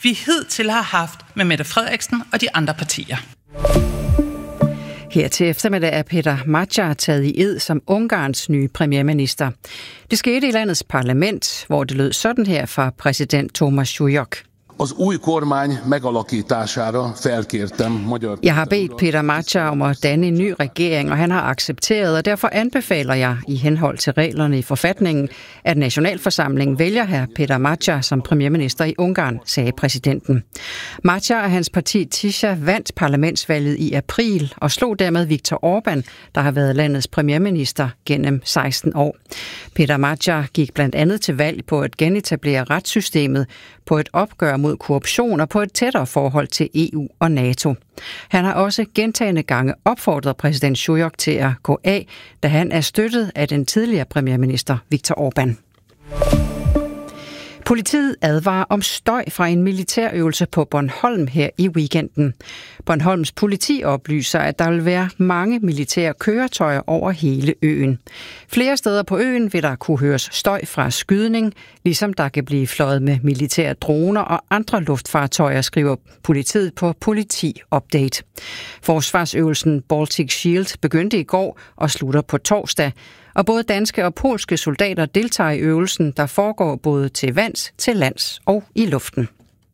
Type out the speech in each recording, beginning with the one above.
vi hidtil har haft med Mette Frederiksen og de andre partier. Her til eftermiddag er Peter Magyar taget i ed som Ungarns nye premierminister. Det skete i landets parlament, hvor det lød sådan her fra præsident Thomas Sujok. Jeg har bedt Peter Magyar om at danne en ny regering, og han har accepteret, og derfor anbefaler jeg i henhold til reglerne i forfatningen, at nationalforsamlingen vælger hr. Peter Magyar som premierminister i Ungarn, sagde præsidenten. Magyar og hans parti Tisza vandt parlamentsvalget i april og slog dermed Viktor Orbán, der har været landets premierminister gennem 16 år. Peter Magyar gik blandt andet til valg på at genetablere retssystemet, på et opgør mod korruption og på et tættere forhold til EU og NATO. Han har også gentagne gange opfordret præsident Sujok til at gå af, da han er støttet af den tidligere premierminister Viktor Orbán. Politiet advarer om støj fra en militærøvelse på Bornholm her i weekenden. Bornholms politi oplyser, at der vil være mange militære køretøjer over hele øen. Flere steder på øen vil der kunne høres støj fra skydning, ligesom der kan blive fløjet med militære droner og andre luftfartøjer, skriver politiet på Politi Update. Forsvarsøvelsen Baltic Shield begyndte i går og slutter på torsdag. Og både danske og polske soldater deltager i øvelsen, der foregår både til vands, til lands og i luften.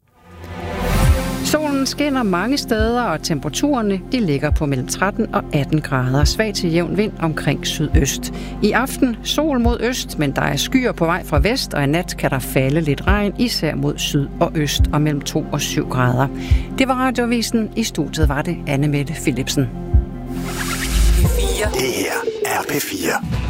Solen skinner mange steder, og temperaturerne de ligger på mellem 13 og 18 grader. Svag til jævn vind omkring sydøst. I aften sol mod øst, men der er skyer på vej fra vest, og i nat kan der falde lidt regn, især mod syd og øst og mellem 2 og 7 grader. Det var Radioavisen. I studiet var det Anne Mette Philipsen. Det her er P4.